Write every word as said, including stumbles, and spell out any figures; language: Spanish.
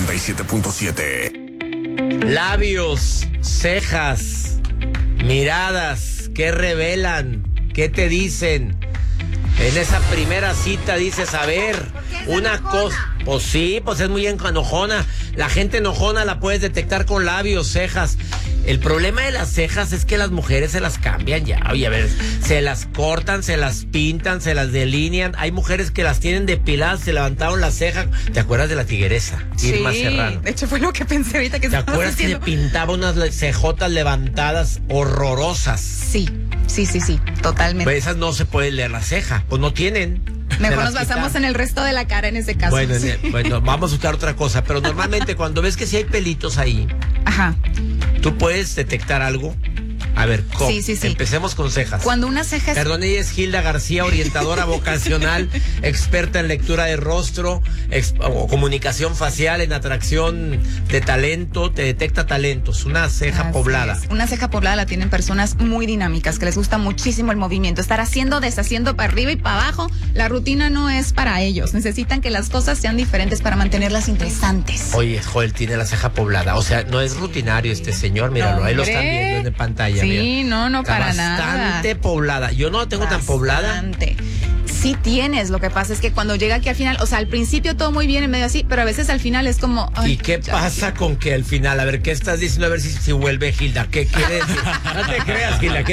noventa y siete punto siete. Labios, cejas, miradas, ¿qué revelan? ¿Qué te dicen? En esa primera cita dices, a ver, una cosa. Pues sí, pues es muy enojona. La gente enojona la puedes detectar con labios, cejas. El problema de las cejas es que las mujeres se las cambian ya. Oye, a ver, se las cortan, se las pintan, se las delinean. Hay mujeres que las tienen depiladas, se levantaron la ceja. ¿Te acuerdas de la tigresa? Sí, Irma Serrano. de hecho fue lo que pensé ahorita que ¿Te estabas acuerdas diciendo? que le pintaba unas cejotas levantadas horrorosas? Sí, sí, sí, sí, totalmente. Pues esas no se puede leer la ceja, pues no tienen. Mejor nos basamos en el resto de la cara en ese caso. Bueno, sí. en- bueno, vamos a buscar otra cosa, pero normalmente cuando ves que sí hay pelitos ahí, Ajá. ¿tú puedes detectar algo? A ver, ¿cómo? Sí, sí, sí. Empecemos con cejas. Cuando una ceja es... Perdón, ella es Gilda García, orientadora vocacional, experta en lectura de rostro, ex- o comunicación facial, en atracción de talento, te detecta talentos, una ceja Así poblada. es. Una ceja poblada la tienen personas muy dinámicas, que les gusta muchísimo el movimiento, estar haciendo, deshaciendo para arriba y para abajo. La rutina no es para ellos, necesitan que las cosas sean diferentes para mantenerlas interesantes. Oye, Joel tiene la ceja poblada, o sea, no es rutinario este señor, míralo, ahí lo están Hombre. viendo en pantalla. Sí, mira. no, no, Está para nada. bastante poblada. Yo no la tengo tan poblada. Bastante. Sí tienes, lo que pasa es que cuando llega aquí al final, o sea, al principio todo muy bien, en medio así, pero a veces al final es como... ay, ¿Y qué ya pasa con que al final? A ver, ¿qué estás diciendo? A ver si, si vuelve Gilda. ¿Qué quiere decir? No te creas, Gilda. ¿Qué